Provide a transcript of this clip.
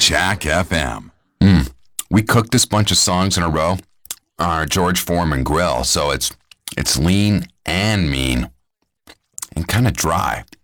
Jack FM. We cooked this bunch of songs in a row on our George Foreman grill, so it's lean and mean and kind of dry.